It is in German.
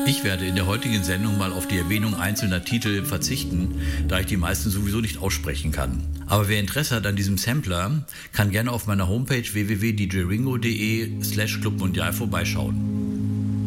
Ich werde in der heutigen Sendung mal auf die Erwähnung einzelner Titel verzichten, da ich die meisten sowieso nicht aussprechen kann. Aber wer Interesse hat an diesem Sampler, kann gerne auf meiner Homepage www.djringo.de/clubmondial vorbeischauen.